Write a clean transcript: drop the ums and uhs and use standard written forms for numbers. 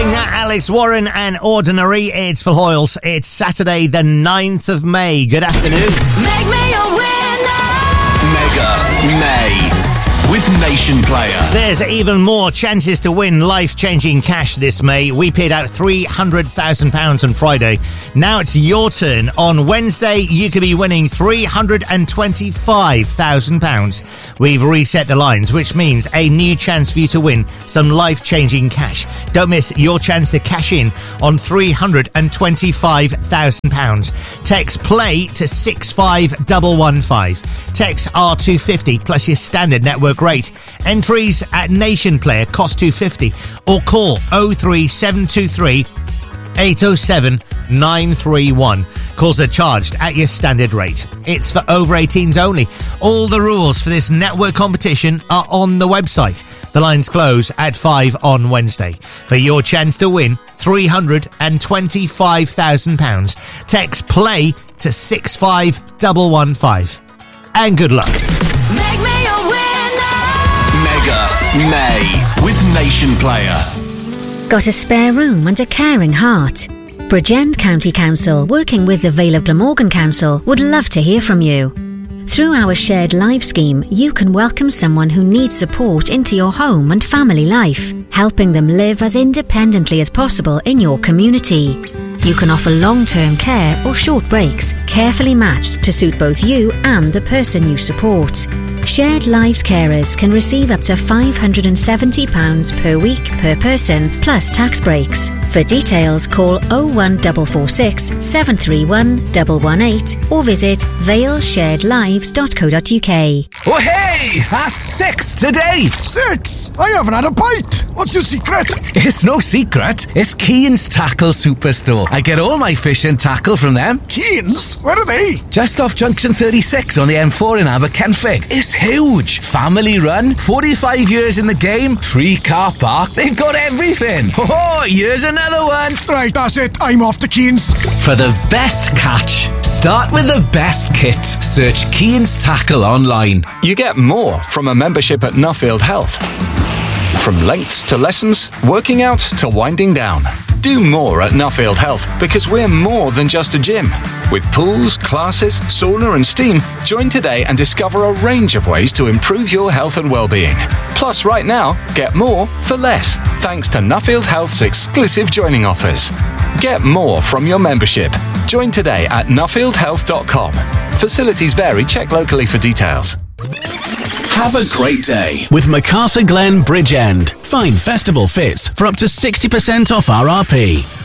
Sing that, Alex Warren and Ordinary. It's Phil Hoyles. It's Saturday the 9th of May. Good afternoon. Make me a winner. Mega May with Nation Player. There's even more chances to win life-changing cash this May. We paid out £300,000 on Friday. Now it's your turn. On Wednesday, you could be winning £325,000. We've reset the lines, which means a new chance for you to win some life-changing cash. Don't miss your chance to cash in on £325,000. Text PLAY to 65115. Text R250 plus your standard network rate. Entries at Nation Player cost £250 or call 03723 807 931. Calls are charged at your standard rate. It's for over 18s only. All the rules for this network competition are on the website. The lines close at 5 on Wednesday. For your chance to win £325,000, text PLAY to 65115. And good luck. Make me a winner. Mega May with Nation Player. Got a spare room and a caring heart? Bridgend County Council, working with the Vale of Glamorgan Council, would love to hear from you. Through our Shared Life scheme, you can welcome someone who needs support into your home and family life, helping them live as independently as possible in your community. You can offer long-term care or short breaks, carefully matched to suit both you and the person you support. Shared Lives carers can receive up to £570 per week per person, plus tax breaks. For details, call 01446 731 118 or visit valesharedlives.co.uk. Oh hey, that's 6 today. 6? I haven't had a bite. What's your secret? It's no secret. It's Keane's Tackle Superstore. I get all my fish and tackle from them. Keane's? Where are they? Just off Junction 36 on the M4 in Aberkenfig. It's huge. Family run, 45 years in the game, free car park. They've got everything. Oh, here's another one. Right, that's it. I'm off to Keane's. For the best catch, start with the best kit. Search Keane's Tackle online. You get more from a membership at Nuffield Health. From lengths to lessons, working out to winding down. Do more at Nuffield Health because we're more than just a gym. With pools, classes, sauna and steam, join today and discover a range of ways to improve your health and well-being. Plus, right now, get more for less, thanks to Nuffield Health's exclusive joining offers. Get more from your membership. Join today at nuffieldhealth.com. Facilities vary. Check locally for details. Have a great day with MacArthur Glen Bridgend. Find festival fits for up to 60% off RRP.